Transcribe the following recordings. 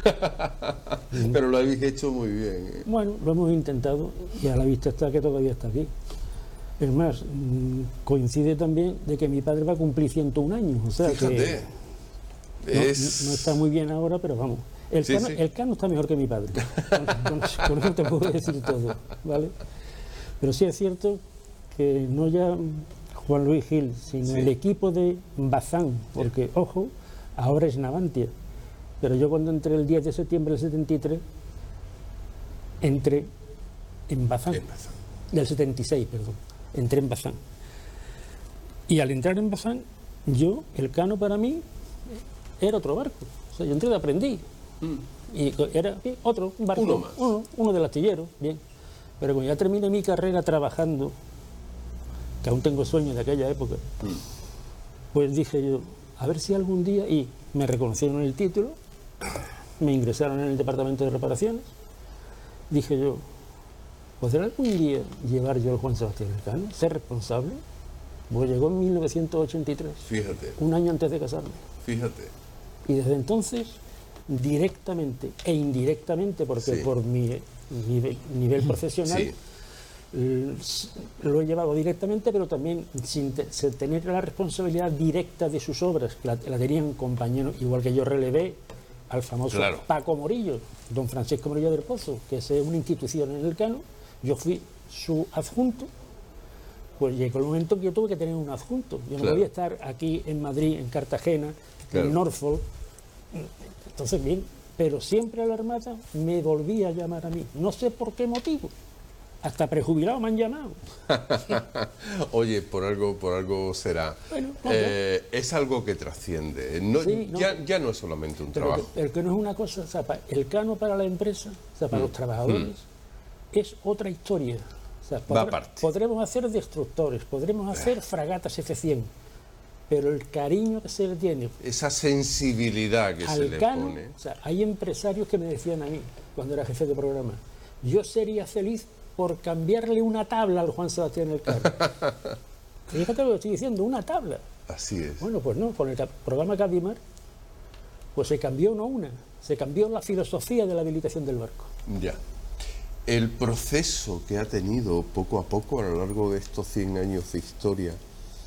Pero lo habéis hecho muy bien, ¿eh? Bueno, lo hemos intentado y a la vista está que todavía está aquí. Es más, coincide también de que mi padre va a cumplir 101 años, o sea Fíjate, que no está muy bien ahora, pero vamos. El Cano está mejor que mi padre, con eso te puedo decir todo, ¿vale? Pero sí es cierto que no ya Juan Luis Gil, sino el equipo de Bazán, porque, ojo, ahora es Navantia, pero yo cuando entré el 10 de septiembre del 73, entré en Bazán, del 76, perdón, entré en Bazán. Y al entrar en Bazán, el Cano para mí era otro barco, o sea, yo entré de aprendiz, y era otro, un barco, uno del astillero, bien. Pero cuando ya terminé mi carrera trabajando, que aún tengo sueños de aquella época, pues dije yo, a ver si algún día, y me reconocieron el título, me ingresaron en el departamento de reparaciones, dije yo, ¿podré algún día llevar yo al Juan Sebastián Elcano, ser responsable? Pues llegó en 1983, fíjate, un año antes de casarme. Fíjate. Y desde entonces, directamente e indirectamente, porque por mi nivel profesional, lo he llevado directamente, pero también sin tener la responsabilidad directa de sus obras, que la tenían compañeros, igual que yo relevé al famoso Paco Morillo, don Francisco Morillo del Pozo, que es una institución en Elcano, yo fui su adjunto. Pues llegó el momento que yo tuve que tener un adjunto. Yo no podía estar aquí en Madrid, en Cartagena, en Norfolk. Entonces, bien, pero siempre la Armada me volvía a llamar a mí. No sé por qué motivo. Hasta prejubilado me han llamado. Oye, por algo será. Bueno, es algo que trasciende. Ya no es solamente un trabajo. El que no es una cosa, o sea, el Cano para la empresa, o sea, para los trabajadores, es otra historia. O sea, podremos hacer destructores, podremos hacer fragatas F-100, pero el cariño que se le tiene, esa sensibilidad que se le pone. O sea, hay empresarios que me decían a mí, cuando era jefe de programa, yo sería feliz por cambiarle una tabla al Juan Sebastián Elcano. Fíjate lo que estoy diciendo, una tabla. Así es. Bueno, pues no, con el programa Cadimar, pues se cambió se cambió la filosofía de la habilitación del barco. Ya. El proceso que ha tenido poco a poco a lo largo de estos 100 años de historia,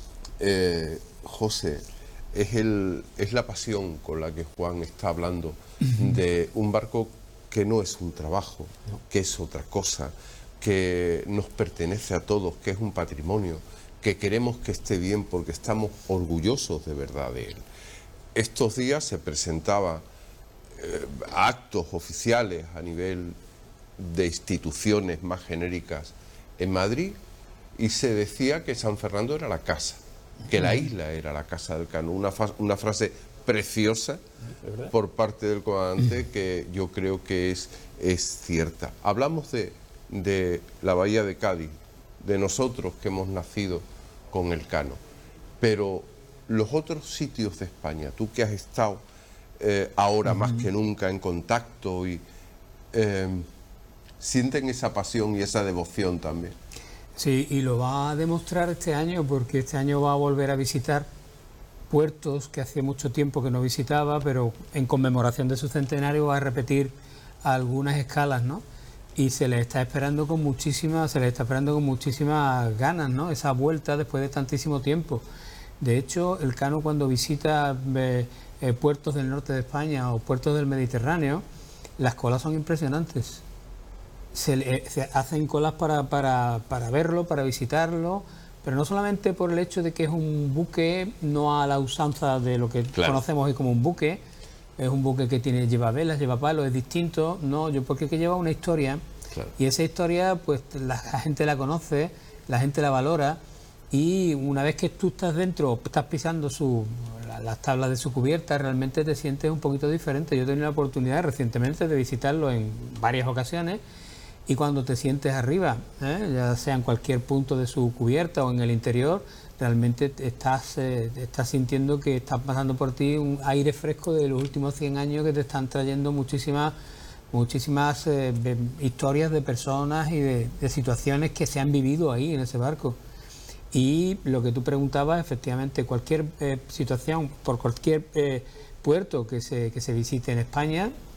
José, es la pasión con la que Juan está hablando de un barco que no es un trabajo, que es otra cosa, que nos pertenece a todos, que es un patrimonio, que queremos que esté bien porque estamos orgullosos de verdad de él. Estos días se presentaba actos oficiales a nivel de instituciones más genéricas en Madrid y se decía que San Fernando era la casa, que la isla era la casa del Cano, una frase preciosa por parte del comandante que yo creo que es cierta. Hablamos de la bahía de Cádiz, de nosotros que hemos nacido con el Cano, pero los otros sitios de España, tú que has estado ahora más que nunca en contacto y sienten esa pasión y esa devoción también. Sí, y lo va a demostrar este año, porque este año va a volver a visitar puertos que hacía mucho tiempo que no visitaba, pero en conmemoración de su centenario va a repetir algunas escalas, ¿no? Y se le está esperando con muchísimas ganas, ¿no? Esa vuelta después de tantísimo tiempo. De hecho, el Cano cuando visita puertos del norte de España o puertos del Mediterráneo, las colas son impresionantes. Se hacen colas para verlo, para visitarlo, pero no solamente por el hecho de que es un buque, no a la usanza de lo que conocemos hoy como un buque, es un buque que lleva velas, lleva palos, es distinto, no, porque lleva una historia, y esa historia pues la gente la conoce, la gente la valora, y una vez que tú estás dentro, estás pisando las tablas de su cubierta, realmente te sientes un poquito diferente. Yo he tenido la oportunidad recientemente de visitarlo en varias ocasiones, y cuando te sientes arriba, ya sea en cualquier punto de su cubierta o en el interior, realmente estás sintiendo que está pasando por ti un aire fresco de los últimos 100 años que te están trayendo muchísimas historias de personas y de situaciones que se han vivido ahí en ese barco. Y lo que tú preguntabas, efectivamente, cualquier situación por cualquier puerto que se visite en España,